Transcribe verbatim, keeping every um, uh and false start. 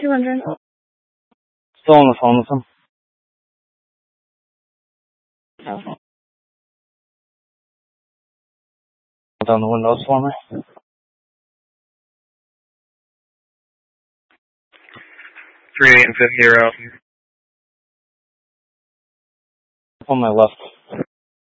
two hundred. Still on the phone with him. Oh. Down the windows for me. Three eight and fifty are out. On my left.